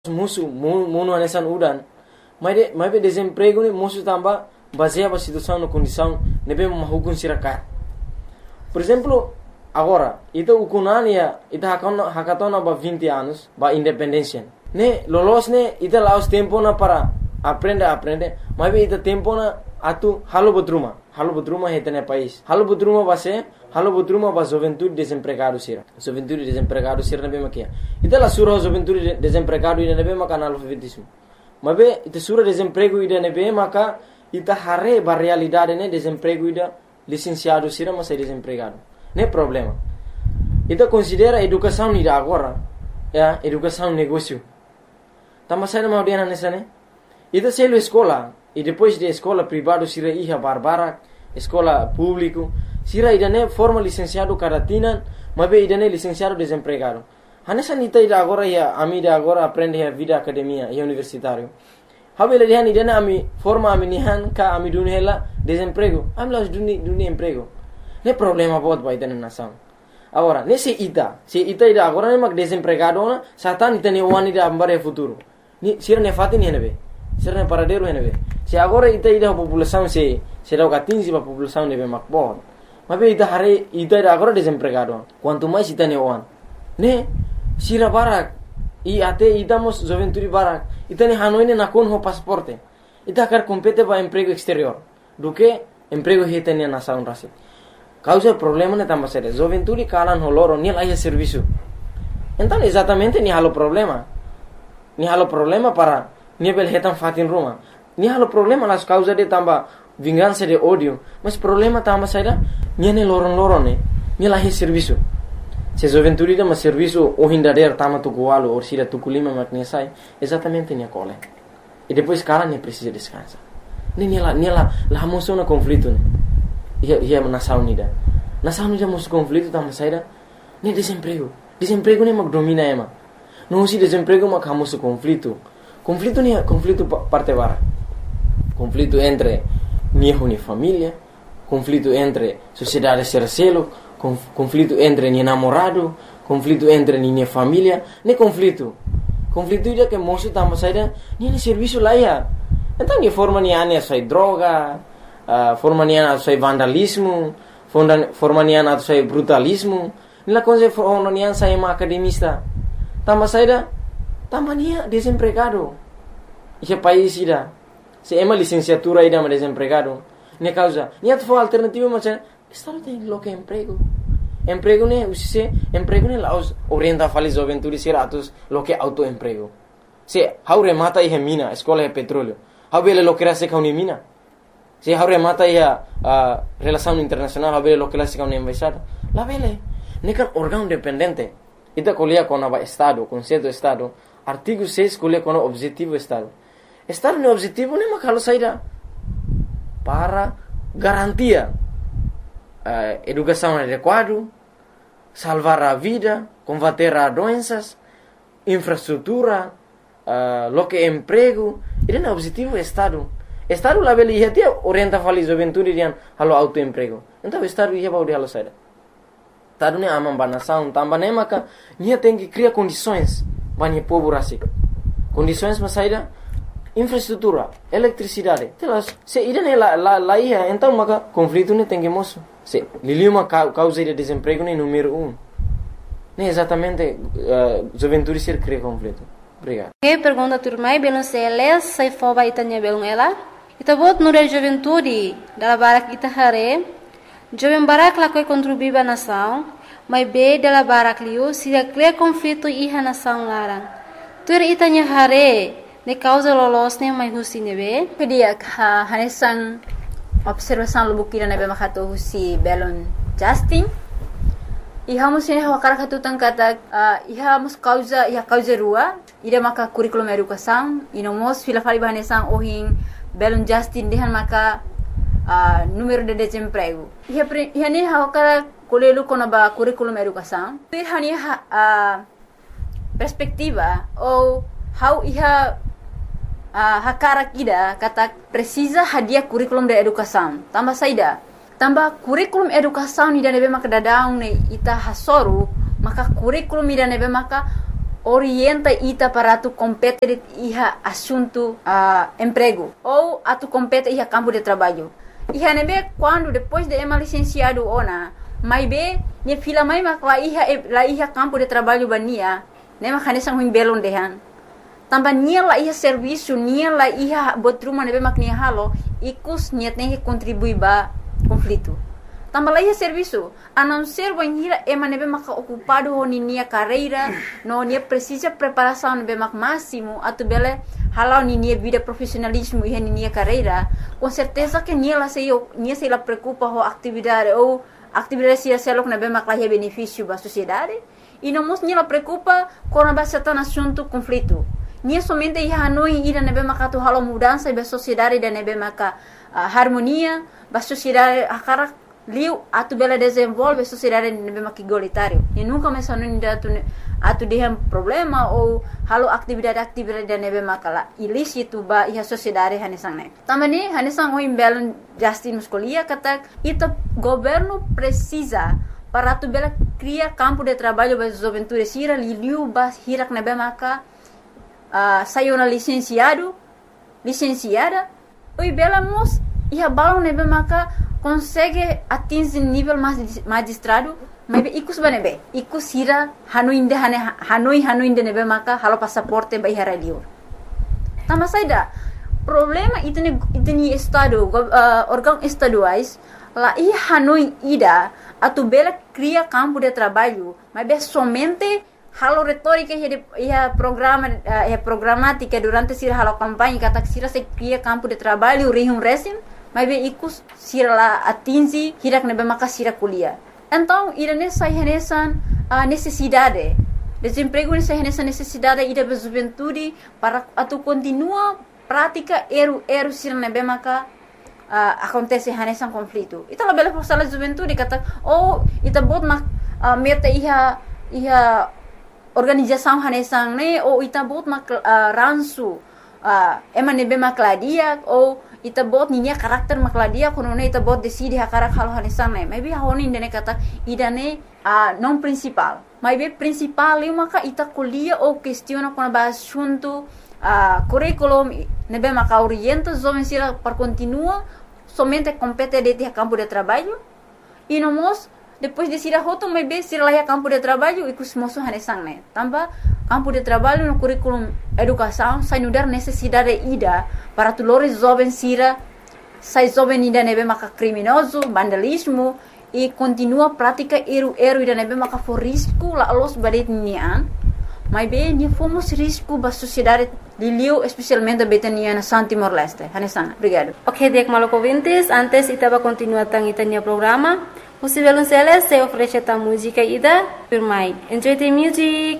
musuh muno anesan udan mas be desemprego ne musuh tambah baseia a situação na condição nebe mahukun siracar. Por exemplo, agora ita ukunania ita hakatona ba 20 anos ba independência ne lolos ne ita laos tempo na para aprende mas be ita tempo na atu halo bodruma hetene país halo bodruma ba juventude desempregado sira nebe makia ita la sura juventude desempregado ida nebe maka analfabetismo mas be ita sura desemprego ida nebe maka ita hare ba realidade ne desemprego ida licenciado sira mas é desempregado ne problema ita considera educação ida agora educação negócio tama sai na audiana nessa ne ita selo escola e depois de escola privado sira iha barbara escola público sira ida ne forma licenciado caratina mas be ida ne licenciado desempregado hanessa nita ida agora ia amida agora aprende a vida academia e universitário habela dihan ida ne ami forma ami nihan ka ami dunela desemprego am las duni emprego ne problema bot ba ida ne nação agora nesse ita ida agora ne mag desempregado na satan ita ne wani da ambare futuro ni sira ne fatin henebe sira ne paradero henebe se agora ita ida população se dá 15 a população nebe makbon mas be ita hare ita ida agora desempregado quanto mais ita ne wan ne sira barak e até idamos juventude barak ita ne hanoine na kon ho pasaporte ita quer compete para emprego exterior do que emprego heta ne nação rasi causa problema ne tamba sério juventude kalan holoro ni lá serviço então exatamente ni halo problema para nível hetan fatin ruma ni halo problema las causa de tamba vingança de ódio mas problema tamba sério ni ne loron ni lá serviço se juventude dá serviço o hindader tama tukualo ou sira tukulima makne sai exatamente ni cole e depois cara ne precisa descansar ni lá moção na conflito né ia nação unida moção conflito tama sério ni desemprego ne mag domina ema não se desemprego mag hamoso conflito ni conflito parte bara conflito entre ni família conflito entre sociedade sercelo conflito entre ni namorado conflito entre ni família ne conflito ida que moço tamba saída ni serviço lá ia então ni forma ni ane sai droga forma ni ane sai vandalismo forma ni ane sai brutalismo ni la coisa forma ni ane sai academista tamba saída tamba ni desempregado esse país ida se ema licenciatura ida mas desempregado ne causa ni atfo alternativa mas estado tem lo que emprego ne laos orienta fali juventude siratus lo que autoemprego se how remata ia mina escola de petróleo how bele lo que era se kauni mina se how remata ia relação internacional how bele lo que era se kauni embaixada la bele ne kan órgão dependente ita colia com a estado conceito estado artigo 6 colia com objetivo estado no objetivo ne makalo saída para garantia educação adequada, salvar a vida, combater as doenças, infraestrutura, lo que emprego, e é o objetivo do Estado. Estado lá ele ia ter orienta fali juventude dian halo autoemprego. Então o Estado ia baudi halo saída. Estado ne amam banação, tamba ne maka nia tem que criar condições bani povo rasi. Condições mas saída infraestrutura, eletricidade. Telas se ida ne la ia então maka conflito ne tem que moço. Se liliuma causa de desemprego ne número 1. Ne exatamente juventude ser cria conflito. Obrigado. Que pergunta turmai belum seles sai foba itanya belum ela. Ita bot nure juventude dala barak ita hare. Jovem barak la koi contribuir ba nação, mas be dala barak liu se cria conflito iha nação laran. Tur itanya hare ne causa lolos ne mai husine be. Pedia hanesan observação lubukira nebe makato husi belon Justin iha musine hawakara katutang kata iha mus causa rua ida maka curriculum educação inomos fila fali bahanesan ohin belon Justin dehan maka número de desemprego iha ne hawakara kolelu kona ba curriculum educação iha ni perspectiva ou how iha hakara kida kata precisa hadiah kurikulum de educação tambah saida tambah kurikulum educação ni nebe maka dadaung ne ita hasoru maka kurikulum ida nebe maka orienta ita para tu competir iha assunto emprego ou a tu compete iha campo de trabalho. Iha nebe quando depois de ema licenciado ona, mai be ne fila mai mak la iha campo de trabalho bania, nema khanesang huim belon dehan. Tamba nia la iha serviço, nia la iha botruma nebe mak nia halo, ikus nia tem que contribuir ba conflito. Tamba la iha serviço, a não ser banhira ema nebe mak ocupado ho nia carreira, no nia precisa preparação nebe mak máximo, atu bele halau nia vida profissionalismo iha nia carreira, com certeza que nia se la preocupa ho atividade ou atividade se selok nebe mak la benefício ba sociedade, e não mos nia la preocupa com a base tan assunto conflito. Nia somente iha hanoi ida nebe mak atu halau mudança ba sociedade da nebe mak harmonia ba sociedade akara liu atu bela desenvolve sociedade nebe mak igualitário. E nunca mais hanoi atu dehan problema ou halo atividade da nebe mak la ilícito ba iha sociedade hanesang ne. Tamani hanesang oi belon Justin Muscolia kata ita governo precisa para tu bela criar campo de trabalho ba juventude sira liu ba hirak nebe mak saiu na licenciada, oi bela mos iha balon nebe mak consegue atingir nível magistrado, mas ikus banebe, ikus hira hanoi de nebe maka halo passaporte ba iha radio. Tama saida problema itni estado órgão estaduais la iha hanoi ida atu bela cria campo de trabalho, mas be somente halo retórica iha programática durante sira halo campanha kata sira se cria campo de trabalho rihum resim, mas be ikus sira la atingi hirak nebe maka sira kuliah. Então irane sai renesan necessidade desemprego nessa necessidade ida be juventude para atu continua prática eru sira nebe maka acontece renesan conflito. Ita la bela força la juventude kata ita bot mak meta iha organização hanesang ne ou ita bot mak ransu ema nebe mak ladia ou ita bot ninya karakter makladia kono ne ita bot decide hakarak halo hanesang ne maybe honi ndene kata idane non principal maybe principal eu maka ita kuliah ou questiona com ba assunto curriculum nebe maka orienta jovem sira para continua somente compete de campo de trabalho e nomos depois de sira hoto maybe sira lá campo de trabalho e kusmoso hanesang ne tamba campo de trabalho no currículo educação sai nudar necessidade ida para tulores jovens sira sai jovem ida nebe maka criminoso vandalismo e continua prática eru ida nebe maka for risco la los badet nian mas bem ni fomos risco ba sociedade liliu especialmente betania na Timor Leste hanesang obrigado. Ok, dek maloko ouvintes, antes itaba continuar tang itania programa. Você violonceles se oferece a música ida, firmai. Enjoy the music.